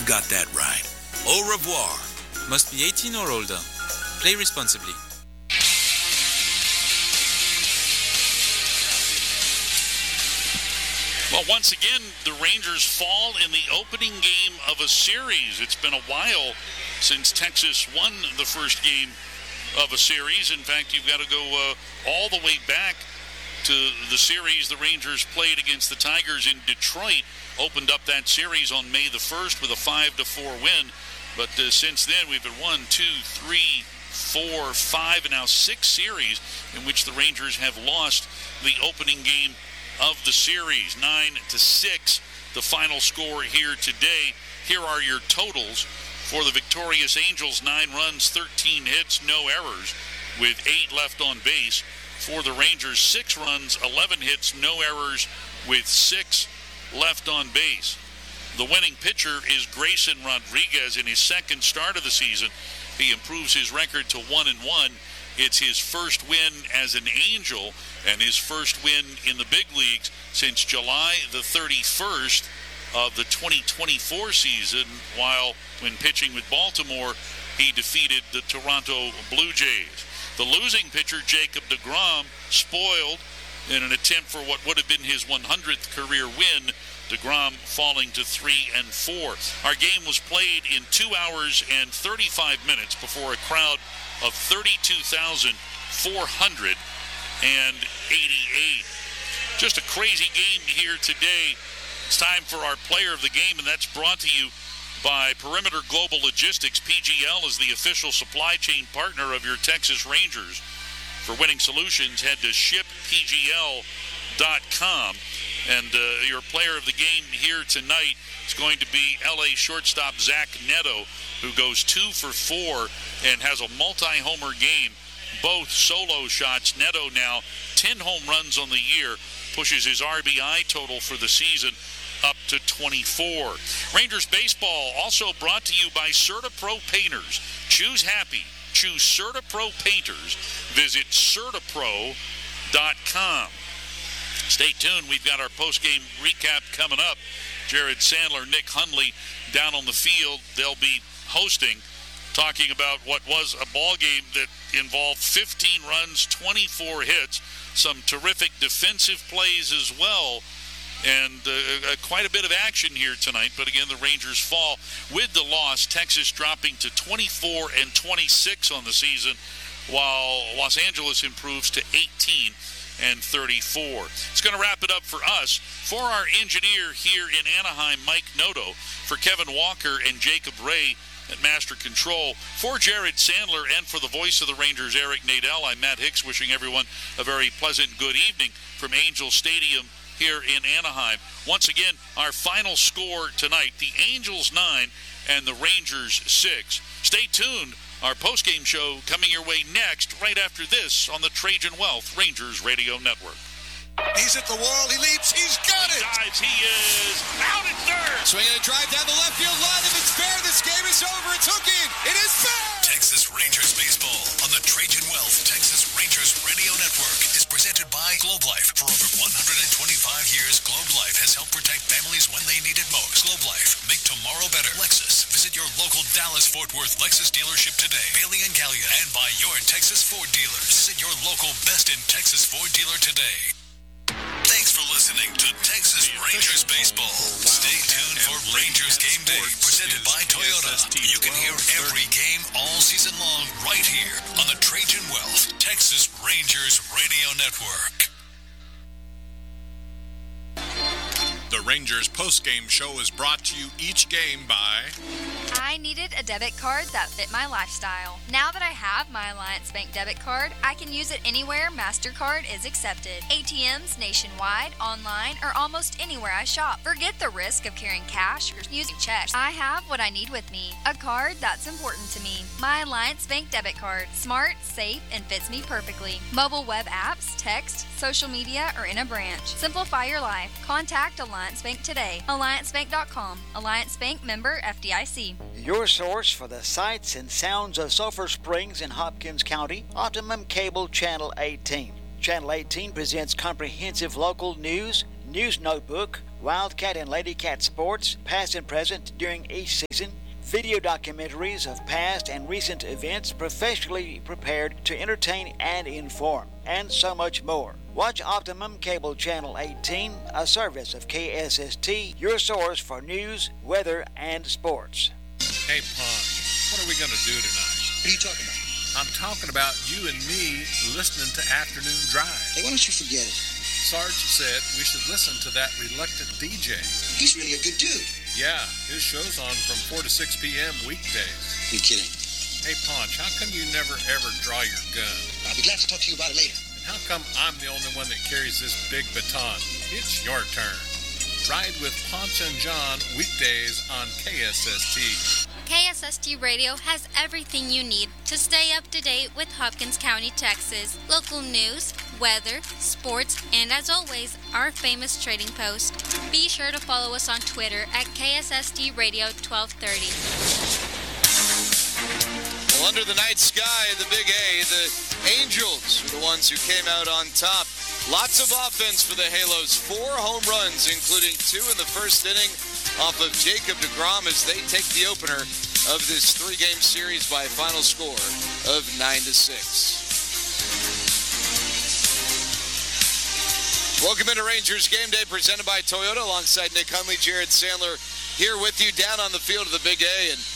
got that right. Au revoir. Must be 18 or older. Play responsibly. Well, once again, the Rangers fall in the opening game of a series. It's been a while since Texas won the first game of a series. In fact, you've got to go all the way back to the series the Rangers played against the Tigers in Detroit. Opened up that series on May the 1st with a 5-4 win. But since then, we've had 1, 2, 3, 4, 5, and now 6 series in which the Rangers have lost the opening game of the series. 9-6, the final score here today. Here are your totals for the victorious Angels. 9 runs, 13 hits, no errors, with 8 left on base. For the Rangers, 6 runs, 11 hits, no errors, with 6 left on base. The winning pitcher is Grayson Rodriguez. In his second start of the season, he improves his record to 1-1. It's his first win as an Angel and his first win in the big leagues since July the 31st of the 2024 season, while when pitching with Baltimore, he defeated the Toronto Blue Jays. The losing pitcher, Jacob deGrom, spoiled in an attempt for what would have been his 100th career win, deGrom falling to 3-4. Our game was played in 2 hours and 35 minutes before a crowd of 32,488. Just a crazy game here today. It's time for our player of the game, and that's brought to you by Perimeter Global Logistics. PGL is the official supply chain partner of your Texas Rangers. For winning solutions, head to shippgl.com. And your player of the game here tonight is going to be LA shortstop Zach Neto, who goes 2 for 4 and has a multi-homer game. Both solo shots. Neto now 10 home runs on the year, pushes his RBI total for the season up to 24. Rangers baseball also brought to you by CertaPro Painters. Choose happy. Choose CertaPro Painters. Visit CertaPro.com. Stay tuned. We've got our post-game recap coming up. Jared Sandler, Nick Hundley down on the field. They'll be hosting, talking about what was a ball game that involved 15 runs, 24 hits, some terrific defensive plays as well, and quite a bit of action here tonight. But again, the Rangers fall with the loss. Texas dropping to 24-26 on the season, while Los Angeles improves to 18-34. It's going to wrap it up for us. For our engineer here in Anaheim, Mike Noto, for Kevin Walker and Jacob Ray at Master Control, for Jared Sandler and for the voice of the Rangers, Eric Nadel, I'm Matt Hicks, wishing everyone a very pleasant good evening from Angel Stadium here in Anaheim. Once again, our final score tonight, the Angels 9 and the Rangers 6. Stay tuned. Our post-game show coming your way next, right after this on the Trajan Wealth Rangers Radio Network. He's at the wall. He leaps. He's got it. Dives. He is out at third. Swinging a drive down the left field line. If it's fair, this game is over. It's hooking. It is fair. Texas Rangers baseball on the Trajan Wealth Texas Rangers Radio Network is presented by Globe Life. For over 125 years, Globe Life has helped protect families when they need it most. Globe Life, make tomorrow better. Lexus, visit your local Dallas-Fort Worth Lexus dealership today. Bailey and Gallia, and by your Texas Ford dealers. Visit your local Best in Texas Ford dealer today. Thanks for listening to Texas Rangers Baseball. Stay tuned for Rangers Game Day, presented by Toyota. You can hear every game all season long right here on the Trajan Wealth Texas Rangers Radio Network. The Rangers post-game show is brought to you each game by... I needed a debit card that fit my lifestyle. Now that I have my Alliance Bank debit card, I can use it anywhere MasterCard is accepted. ATMs nationwide, online, or almost anywhere I shop. Forget the risk of carrying cash or using checks. I have what I need with me. A card that's important to me. My Alliance Bank debit card. Smart, safe, and fits me perfectly. Mobile web apps, text, social media, or in a branch. Simplify your life. Contact Alliance Bank today. AllianceBank.com. Alliance Bank member FDIC. Your source for the sights and sounds of Sulphur Springs in Hopkins County, Optimum Cable Channel 18. Channel 18 presents comprehensive local news, news notebook, Wildcat and Lady Cat sports, past and present during each season, video documentaries of past and recent events professionally prepared to entertain and inform, and so much more. Watch Optimum Cable Channel 18, a service of KSST, your source for news, weather, and sports. Hey, Pond, what are we going to do tonight? What are you talking about? I'm talking about you and me listening to Afternoon Drive. Hey, why don't you forget it? Sarge said we should listen to that reluctant DJ. He's really a good dude. Yeah, his show's on from 4 to 6 p.m. weekdays. You're kidding. Hey, Ponch, how come you never ever draw your gun? I'll be glad to talk to you about it later. And how come I'm the only one that carries this big baton? It's your turn. Ride with Ponch and John weekdays on KSST. KSST Radio has everything you need to stay up to date with Hopkins County, Texas. Local news, weather, sports, and as always, our famous trading post. Be sure to follow us on Twitter at KSST Radio 1230. Well, under the night sky of the Big A, the Angels were the ones who came out on top. Lots of offense for the Halos. 4 home runs, including 2 in the first inning off of Jacob deGrom as they take the opener of this 3-game series by a final score of 9-6. Welcome into Rangers Game Day presented by Toyota alongside Nick Hundley, Jared Sandler here with you down on the field of the Big A. And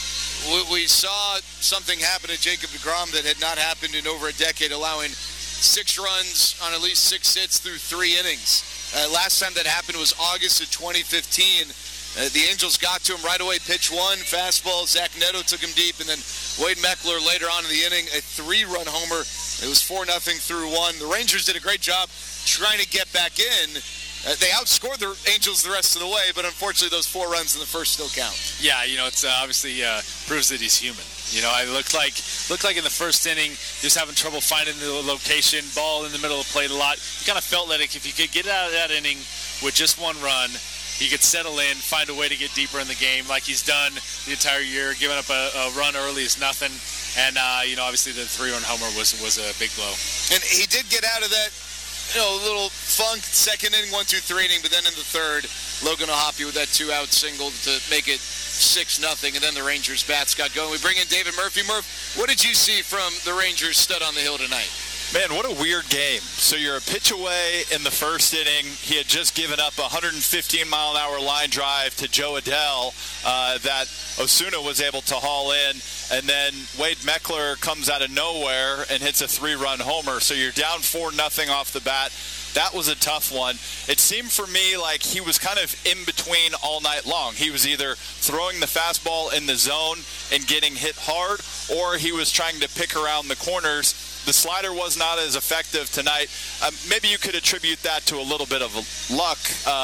we saw something happen to Jacob deGrom that had not happened in over a decade, allowing 6 runs on at least 6 hits through 3 innings. Last time that happened was August of 2015. The Angels got to him right away. Pitch 1, fastball. Zach Neto took him deep, and then Wade Meckler later on in the inning, a 3-run homer. It was 4-0 through 1. The Rangers did a great job trying to get back in. They outscored the Angels the rest of the way, but unfortunately those 4 runs in the first still count. Yeah, it's obviously proves that he's human. I looked like in the first inning, just having trouble finding the location, ball in the middle of the plate a lot. You kind of felt that if you could get out of that inning with just 1 run, he could settle in, find a way to get deeper in the game like he's done the entire year. Giving up a run early is nothing. And, obviously the 3-run homer was a big blow. And he did get out of that, little funk, second inning, 1-2-3 inning, but then in the third, Logan O'Hoppe with that 2-out single to make it 6-0, and then the Rangers bats got going. We bring in David Murphy. Murph, what did you see from the Rangers stud on the hill tonight? Man, what a weird game. So you're a pitch away in the first inning. He had just given up a 115-mile-an-hour line drive to Joe Adell that Osuna was able to haul in. And then Wade Meckler comes out of nowhere and hits a 3-run homer. So you're down 4-0 off the bat. That was a tough one. It seemed for me like he was kind of in between all night long. He was either throwing the fastball in the zone and getting hit hard, or he was trying to pick around the corners. The slider was not as effective tonight. Maybe you could attribute that to a little bit of luck.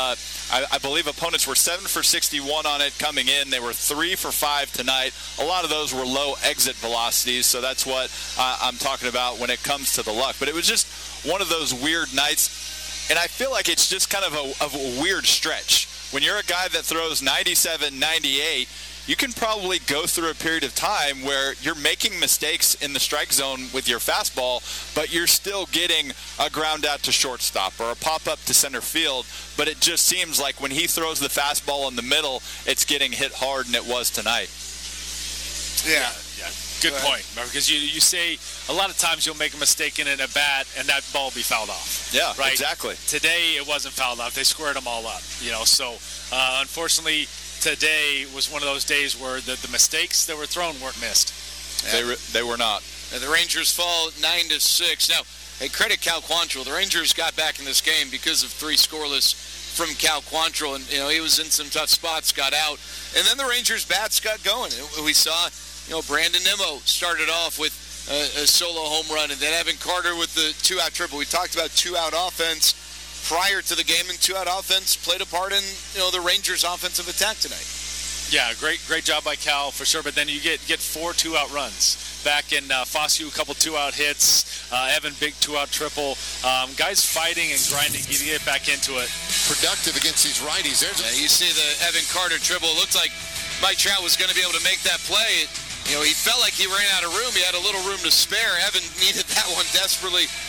I believe opponents were 7 for 61 on it coming in. They were 3 for 5 tonight. A lot of those were low exit velocities, so that's what I'm talking about when it comes to the luck. But it was just one of those weird nights, and I feel like it's just kind of a weird stretch. When you're a guy that throws 97, 98, you can probably go through a period of time where you're making mistakes in the strike zone with your fastball, but you're still getting a ground out to shortstop or a pop-up to center field. But it just seems like when he throws the fastball in the middle, it's getting hit hard, and it was tonight. Yeah. Good point, because you say a lot of times you'll make a mistake in a bat and that ball will be fouled off. Yeah, right? Exactly. Today it wasn't fouled off. They squared them all up. So unfortunately today was one of those days where the mistakes that were thrown weren't missed. They were not. And the Rangers fall 9-6. Now, hey, credit Cal Quantrill. The Rangers got back in this game because of 3 scoreless from Cal Quantrill, and he was in some tough spots, got out, and then the Rangers bats got going. We saw Brandon Nimmo started off with a solo home run, and then Evan Carter with the 2-out triple. We talked about 2-out offense prior to the game, and 2-out offense played a part in the Rangers' offensive attack tonight. Yeah, great job by Cal for sure. But then you get 4 2-out runs. Back in Fosu, a couple 2-out hits. Evan, big 2-out triple. Guys fighting and grinding, getting it back into it. Productive against these righties. You see the Evan Carter triple. It looked like Mike Trout was going to be able to make that play. He felt like he ran out of room. He had a little room to spare. Evan needed that one desperately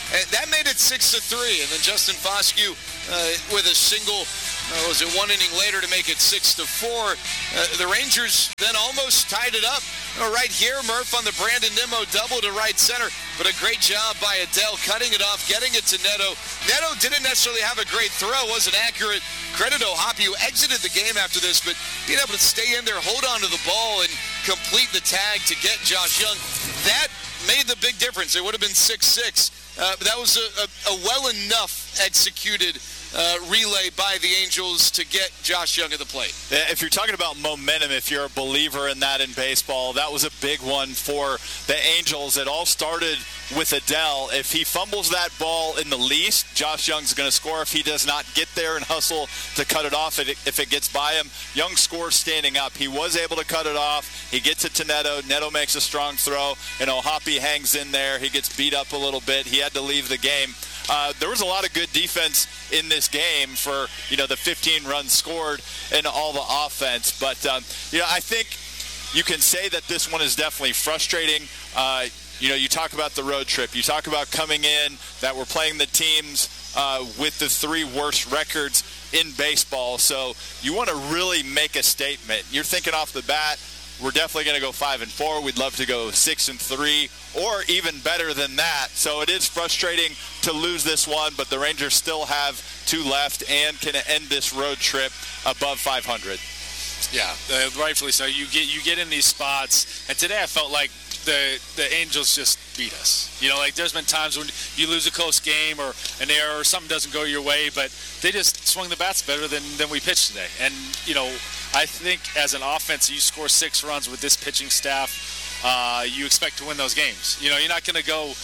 that made it 6-3. And then Justin Foscue with a single, was it one inning later to make it 6-4. The Rangers then almost tied it up. Right here, Murph on the Brandon Nimmo double to right center, but a great job by Adele cutting it off, getting it to Neto. Neto didn't necessarily have a great throw, wasn't accurate. Credit to Hoppe, who exited the game after this, but being able to stay in there, hold on to the ball, and complete the tag to get Josh Young, that made the big difference. It would have been 6-6. But that was a well enough executed relay by the Angels to get Josh Young at the plate. If you're talking about momentum, if you're a believer in that in baseball, that was a big one for the Angels. It all started with Adele. If he fumbles that ball in the least, Josh Young's going to score. If he does not get there and hustle to cut it off, if it gets by him, Young scores standing up. He was able to cut it off. He gets it to Neto. Neto makes a strong throw. Hoppe hangs in there. He gets beat up a little bit. He had to leave the game. There was a lot of good defense in this game for, the 15 runs scored and all the offense. But, I think you can say that this one is definitely frustrating. You talk about the road trip. You talk about coming in, that we're playing the teams with the 3 worst records in baseball. So you want to really make a statement. You're thinking off the bat, we're definitely going to go 5-4. We'd love to go 6-3 or even better than that. So it is frustrating to lose this one, but the Rangers still have 2 left and can end this road trip above 500. Yeah, rightfully so. You get in these spots, and today I felt like the Angels just beat us. There's been times when you lose a close game or an error or something doesn't go your way, but they just swung the bats better than we pitched today. And, I think as an offense, you score 6 runs with this pitching staff, you expect to win those games. You're not going to go,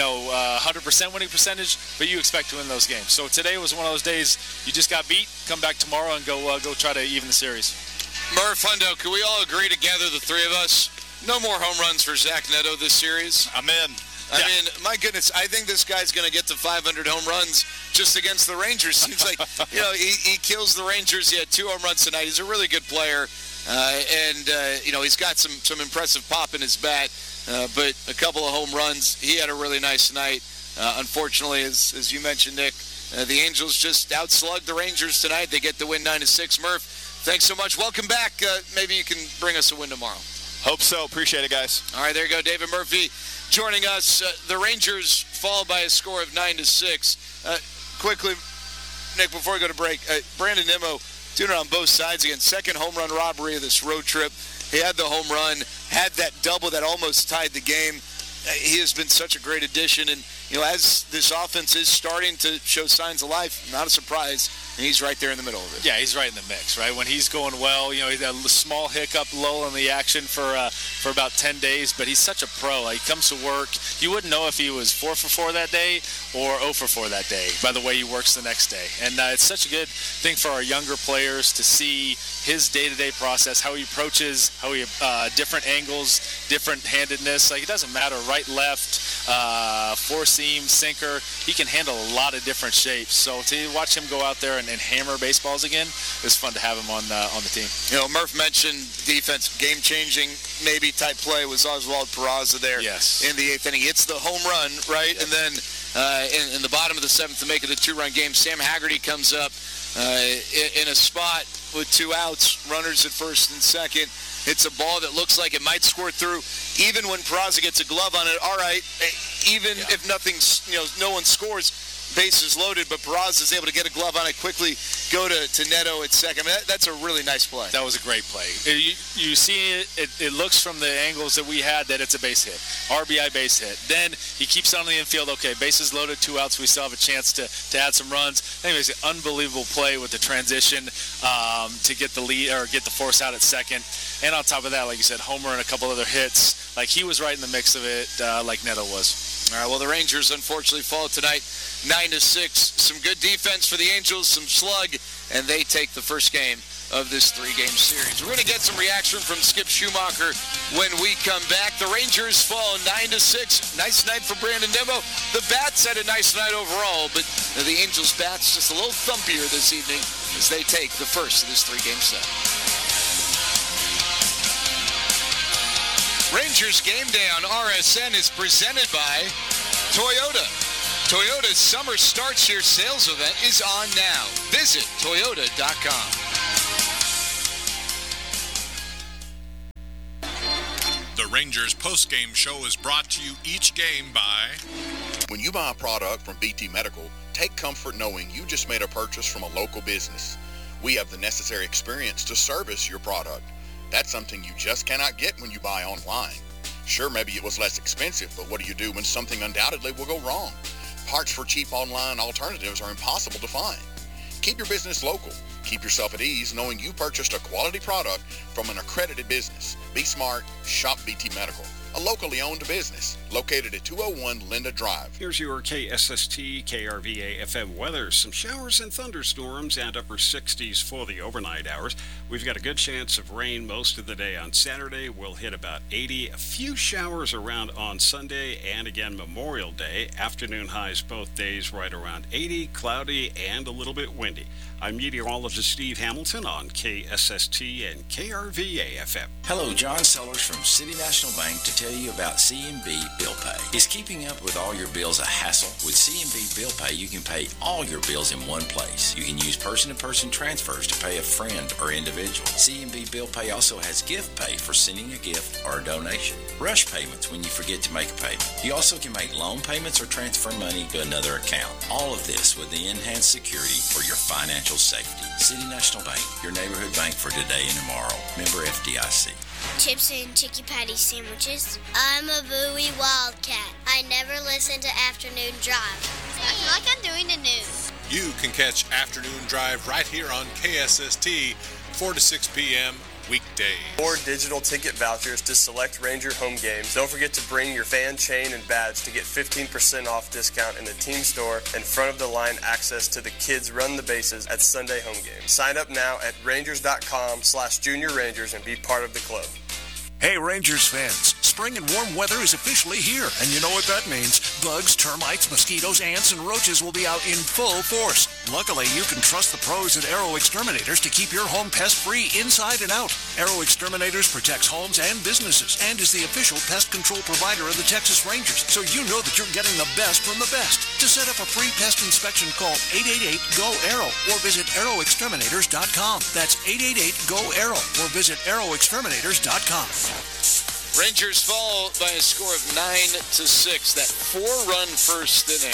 100% winning percentage, but you expect to win those games. So today was one of those days you just got beat, come back tomorrow and go try to even the series. Murph, Hundo, can we all agree together, the 3 of us, no more home runs for Zach Neto this series? I'm in. I mean, my goodness, I think this guy's going to get to 500 home runs just against the Rangers. Seems like, he kills the Rangers. He had 2 home runs tonight. He's a really good player. He's got some impressive pop in his bat. But a couple of home runs. He had a really nice night. Unfortunately, as you mentioned, Nick, the Angels just outslugged the Rangers tonight. They get the win 9-6. Murph, thanks so much. Welcome back. Maybe you can bring us a win tomorrow. Hope so. Appreciate it, guys. All right, there you go. David Murphy joining us. The Rangers fall by a score of 9-6. Quickly, Nick, before we go to break, Brandon Nimmo doing it on both sides again. Second home run robbery of this road trip. He had the home run, had that double that almost tied the game. He has been such a great addition. And, as this offense is starting to show signs of life, not a surprise. And he's right there in the middle of it. Yeah, he's right in the mix, right? When he's going well, he had a small hiccup lull in the action for about 10 days, but he's such a pro. He comes to work. You wouldn't know if he was 4 for 4 that day or 0 for 4 that day by the way he works the next day. And it's such a good thing for our younger players to see his day-to-day process, how he approaches, how he different angles, different handedness. It doesn't matter, right, left, four-seam, sinker. He can handle a lot of different shapes. So to watch him go out there and hammer baseballs again, it's fun to have him on the team. Murph mentioned defense, game-changing maybe type play was Oswald Peraza there. Yes. In the 8th inning. Hits the home run, right? Yep. And then in the bottom of the 7th to make it a 2-run game, Sam Haggerty comes up in a spot with 2 outs, runners at first and second. It's a ball that looks like it might score through. Even when Peraza gets a glove on it, all right, even if nothing's, no one scores, bases loaded, but Peraza is able to get a glove on it quickly, go to Neto at second. I mean, that's a really nice play. That was a great play. You see it looks from the angles that we had that it's a base hit, RBI base hit. Then he keeps on the infield. Okay, bases loaded, 2 outs. We still have a chance to add some runs. Anyways, an unbelievable play with the transition to get the lead or get the force out at second. And on top of that, like you said, homer and a couple other hits. Like he was right in the mix of it, like Neto was. All right, well, the Rangers unfortunately fall tonight 9-6. Some good defense for the Angels, some slug, and they take the first game of this 3-game series. We're going to get some reaction from Skip Schumacher when we come back. The Rangers fall 9-6. Nice night for Brandon Nimmo. The Bats had a nice night overall, but the Angels' bats just a little thumpier this evening as they take the first of this 3-game set. Rangers Game Day on RSN is presented by Toyota. Toyota's Summer Starts Here sales event is on now. Visit Toyota.com. The Rangers postgame show is brought to you each game by... When you buy a product from BT Medical, take comfort knowing you just made a purchase from a local business. We have the necessary experience to service your product. That's something you just cannot get when you buy online. Sure, maybe it was less expensive, but what do you do when something undoubtedly will go wrong? Parts for cheap online alternatives are impossible to find. Keep your business local. Keep yourself at ease knowing you purchased a quality product from an accredited business. Be smart. Shop BT Medical, a locally owned business located at 201 Linda Drive. Here's your KSST KRVA FM weather. Some showers and thunderstorms and upper 60s for the overnight hours. We've got a good chance of rain most of the day on Saturday. We'll hit about 80. A few showers around on Sunday and again Memorial Day. Afternoon highs both days right around 80, cloudy and a little bit windy. I'm meteorologist Steve Hamilton on KSST and KRVA FM. Hello, John Sellers from City National Bank to tell you about C&B Bill Pay. Is keeping up with all your bills a hassle? With C&B Bill Pay, you can pay all your bills in one place. You can use person-to-person transfers to pay a friend or individual. C&B Bill Pay also has gift pay for sending a gift or a donation. Rush payments when you forget to make a payment. You also can make loan payments or transfer money to another account. All of this with the enhanced security for your financial safety. City National Bank, your neighborhood bank for today and tomorrow. Member FDIC. Chips and Chicky Patty sandwiches. I'm a Bowie Wildcat. I never listen to Afternoon Drive. I feel like I'm doing the news. You can catch Afternoon Drive right here on KSST, 4 to 6 p.m. weekdays. More digital ticket vouchers to select Ranger home games. Don't forget to bring your fan, chain, and badge to get 15% off discount in the team store and front-of-the-line access to the Kids Run the Bases at Sunday home games. Sign up now at Rangers.com/Junior Rangers and be part of the club. Hey, Rangers fans, spring and warm weather is officially here, and you know what that means. Bugs, termites, mosquitoes, ants, and roaches will be out in full force. Luckily, you can trust the pros at Aero Exterminators to keep your home pest-free inside and out. Aero Exterminators protects homes and businesses and is the official pest control provider of the Texas Rangers, so you know that you're getting the best from the best. To set up a free pest inspection, call 888-GO-AERO or visit AeroExterminators.com. That's 888-GO-AERO or visit AeroExterminators.com. Rangers fall by a score of 9-6. That 4-run first inning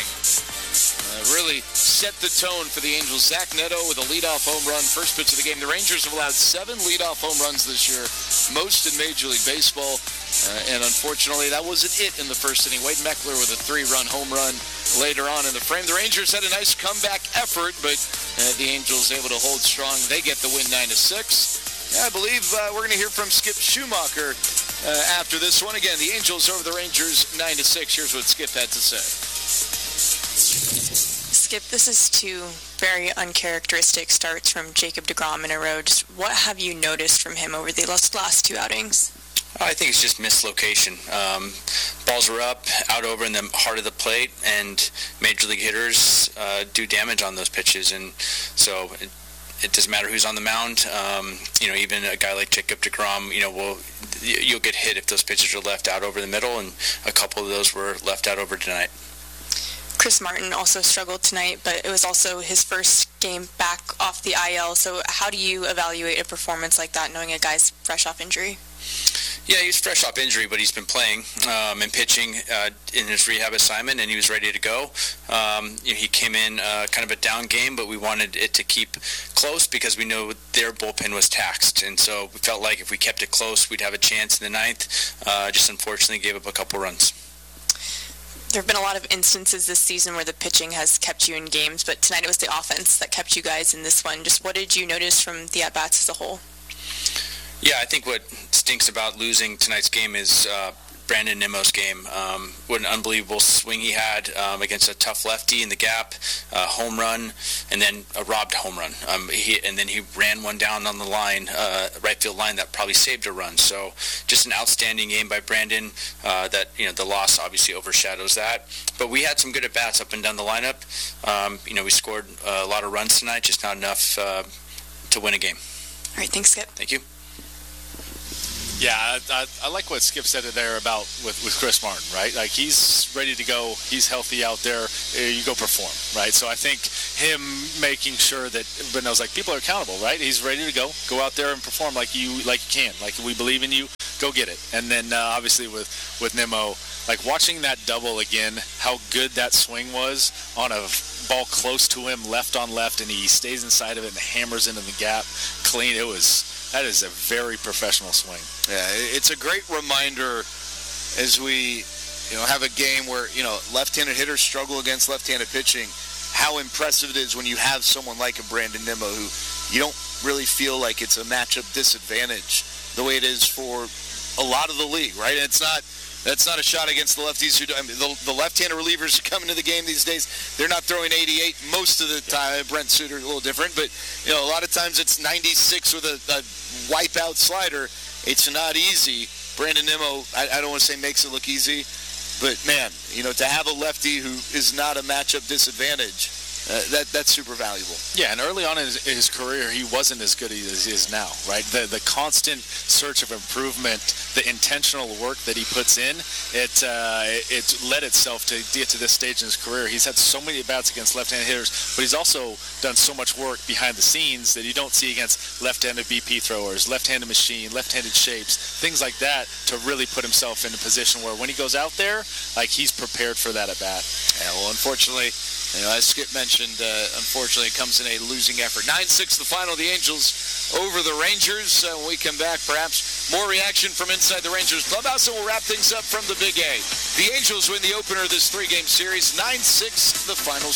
really set the tone for the Angels. Zach Neto with a leadoff home run, first pitch of the game. The Rangers have allowed 7 leadoff home runs this year, most in Major League Baseball. And unfortunately, that wasn't it in the first inning. Wade Meckler with a 3-run home run later on in the frame. The Rangers had a nice comeback effort, but the Angels able to hold strong. They get the win 9-6. I believe we're going to hear from Skip Schumacher after this one. Again, the Angels over the Rangers 9-6. Here's what Skip had to say. Skip, this is 2 very uncharacteristic starts from Jacob deGrom in a row. Just what have you noticed from him over the last 2 outings? I think it's just mislocation. Balls are up, out over in the heart of the plate, and major league hitters do damage on those pitches. And so it doesn't matter who's on the mound. Even a guy like Jacob deGrom, you'll get hit if those pitches are left out over the middle, and a couple of those were left out over tonight. Chris Martin also struggled tonight, but it was also his first game back off the IL. So how do you evaluate a performance like that, knowing a guy's fresh off injury? Yeah, he's fresh off injury, but he's been playing and pitching in his rehab assignment, and he was ready to go. He came in kind of a down game, but we wanted it to keep close because we know their bullpen was taxed. And so we felt like if we kept it close, we'd have a chance in the 9th. Just unfortunately gave up a couple runs. There have been a lot of instances this season where the pitching has kept you in games, but tonight it was the offense that kept you guys in this one. Just what did you notice from the at-bats as a whole? Yeah, I think what stinks about losing tonight's game is Brandon Nimmo's game. What an unbelievable swing he had against a tough lefty in the gap, home run, and then a robbed home run. And then he ran one down on the line, right field line, that probably saved a run. So just an outstanding game by Brandon. The loss obviously overshadows that. But we had some good at bats up and down the lineup. We scored a lot of runs tonight, just not enough to win a game. All right, thanks, Skip. Thank you. Yeah, I like what Skip said there about with Chris Martin, right? Like, he's ready to go. He's healthy out there. You go perform, right? So I think him making sure that Brandon's like, people are accountable, right? He's ready to go out there and perform like you can. Like, we believe in you. Go get it. And then obviously with Nimmo, like, watching that double again, how good that swing was on a ball close to him, left on left, and he stays inside of it and hammers into the gap clean. That is a very professional swing. Yeah, it's a great reminder as we, have a game where, left-handed hitters struggle against left-handed pitching, how impressive it is when you have someone like a Brandon Nimmo who you don't really feel like it's a matchup disadvantage the way it is for a lot of the league, right? And that's not a shot against the lefties the left-handed relievers are coming to the game these days. They're not throwing 88 most of the time. Brent Suter a little different, but a lot of times it's 96 with a wipeout slider. It's not easy. Brandon Nimmo, I don't want to say makes it look easy, but man, to have a lefty who is not a matchup disadvantage, that's super valuable. Yeah, and early on in his career, he wasn't as good as he is now, right? The constant search of improvement, the intentional work that he puts in, it led itself to get to this stage in his career. He's had so many at-bats against left-handed hitters, but he's also done so much work behind the scenes that you don't see against left-handed BP throwers, left-handed machine, left-handed shapes, things like that, to really put himself in a position where when he goes out there, like, he's prepared for that at-bat. Yeah, well, unfortunately, as Skip mentioned, unfortunately, it comes in a losing effort. 9-6 the final, the Angels over the Rangers. When we come back, perhaps more reaction from inside the Rangers clubhouse, and we'll wrap things up from the Big A. The Angels win the opener of this three-game series, 9-6 the final